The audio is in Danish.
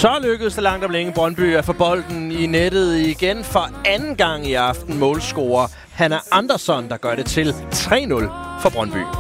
Så lykkedes det langt om længe Brøndby at få bolden i nettet igen for anden gang i aften. Målscorer Hanna Andersson, der gør det til 3-0 for Brøndby.